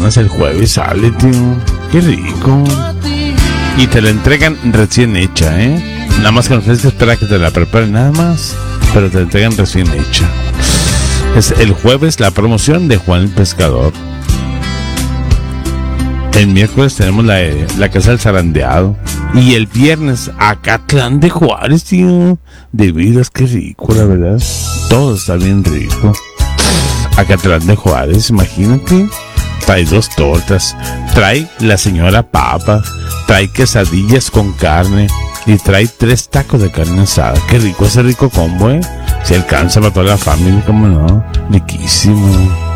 más el jueves sale, tío. Qué rico. Y te la entregan recién hecha, Nada más que no tienes que esperar a que te la preparen nada más, pero te la entregan recién hecha. Es el jueves la promoción de Juan el Pescador. El miércoles tenemos la casa del zarandeado. Y el viernes Acatlán de Juárez, tío. De veras, qué rico, la verdad. Todo está bien rico. Acatlán de Juárez, imagínate. Trae 2 tortas. Trae la señora papa. Trae quesadillas con carne. Y trae 3 tacos de carne asada. Qué rico ese rico combo, Si alcanza para toda la familia, cómo no. Riquísimo.